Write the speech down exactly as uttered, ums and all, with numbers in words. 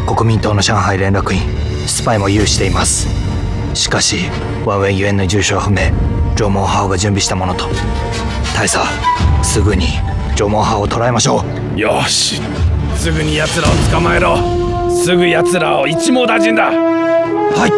国民党の上海連絡員スパイも有しています。しかしワンウェイユエンの住所は不明、ジョーモンハオが準備したものと。大佐、すぐにジョーモンハオを捕らえましょう。 よし、すぐに奴らを捕まえろ。すぐ奴らを一網打尽だ。